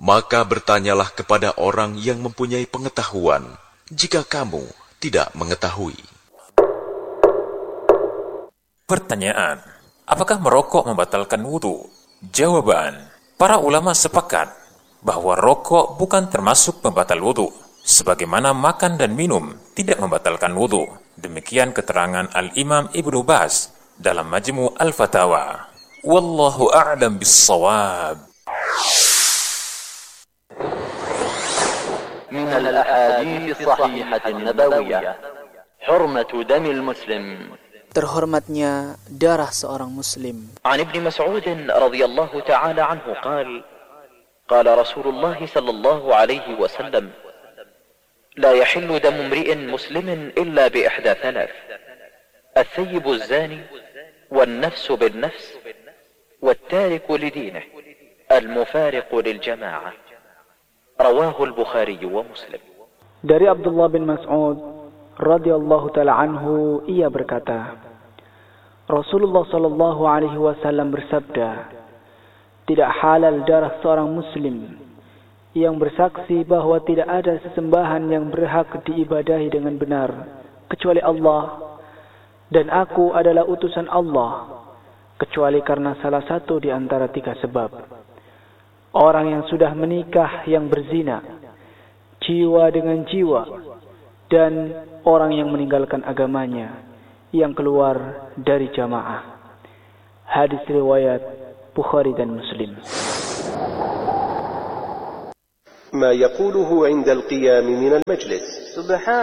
Maka bertanyalah kepada orang yang mempunyai pengetahuan, jika kamu tidak mengetahui. Pertanyaan, apakah merokok membatalkan wudu? Jawaban, para ulama sepakat bahwa rokok bukan termasuk pembatal wudu, sebagaimana makan dan minum tidak membatalkan wudu. Demikian keterangan Al-Imam Ibnu Baz dalam Majmu' Al-Fatawa. Wallahu a'lam bis-shawab. من الأحاديث الصحيحة النبوية حرمة دم المسلم. Terhormatnya darah seorang muslim. عن ابن مسعود رضي الله تعالى عنه قال قال رسول الله صلى الله عليه وسلم لا يحل دم امرئ مسلم إلا بإحدى ثلاث: الثيب الزاني والنفس بالنفس والتارك لدينه المفارق للجماعة. رواه البخاري ومسلم. Dari Abdullah bin Mas'ud radhiyallahu taala anhu, ia berkata, Rasulullah sallallahu alaihi wasallam bersabda, tidak halal darah seorang muslim yang bersaksi bahwa tidak ada sesembahan yang berhak diibadahi dengan benar kecuali Allah, dan aku adalah utusan Allah, kecuali karena salah satu di antara tiga sebab. Orang yang sudah menikah yang berzina, jiwa dengan jiwa, dan orang yang meninggalkan agamanya yang keluar dari jamaah. Hadis riwayat Bukhari dan Muslim. ما يقوله عند القيام من المجلس.